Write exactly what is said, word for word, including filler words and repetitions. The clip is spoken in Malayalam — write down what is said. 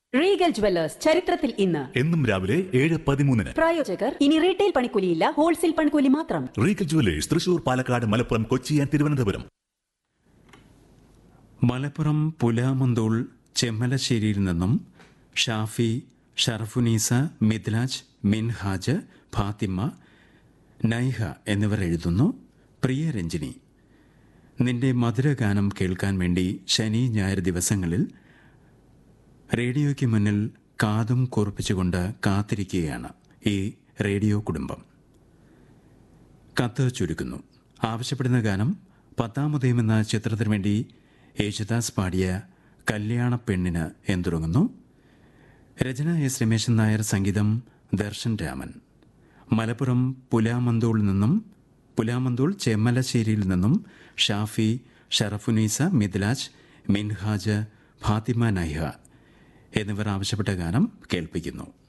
റീഗൽ ജുവല്ലേഴ്സ് ചരിത്രത്തിൽ ഇന്ന് എന്നും രാവിലെ ഏഴ് പതിമൂന്നിന്. പ്രായോജകർ ഇനി റീറ്റെയിൽ പണിക്കൂലിയില്ല, ഹോൾസെയിൽ പണിക്കൂലി മാത്രം. Regal jewellers Thrissur, Palakkad, Malappuram, Kochi and Thiruvananthapuram. Malappuram Pulamanthole ചെമ്മലശ്ശേരിയിൽ നിന്നും ഷാഫി, ഷറഫുനീസ, മിദ്ലാജ്, മിൻഹാജ്, ഫാത്തിമ, നൈഹ എന്നിവർ എഴുതുന്നു. പ്രിയ രഞ്ജിനി, നിന്റെ മധുരഗാനം കേൾക്കാൻ വേണ്ടി ശനി ഞായർ ദിവസങ്ങളിൽ റേഡിയോയ്ക്ക് മുന്നിൽ കാതും കൂർപ്പിച്ചുകൊണ്ട് കാത്തിരിക്കുകയാണ് ഈ റേഡിയോ കുടുംബം. കത്ത് ചുരുക്കുന്നു. ആവശ്യപ്പെടുന്ന ഗാനം പത്താമതയും എന്ന ചിത്രത്തിനു വേണ്ടി യേശുദാസ് പാടിയ കല്യാണ പെണ്ണിന് എന്തുറങ്ങുന്നു. രചന എസ് രമേശൻ നായർ, സംഗീതം ദർശൻ രാമൻ. മലപ്പുറം പുലാമന്തോളിൽ നിന്നും പുലാമന്തോൾ ചെമ്മലശ്ശേരിയിൽ നിന്നും ഷാഫി, ഷറഫുനീസ, മിദ്ലാജ്, മിൻഹാജ്, ഫാത്തിമ, നൈഹ എന്നിവർ ആവശ്യപ്പെട്ട ഗാനം കേൾപ്പിക്കുന്നു.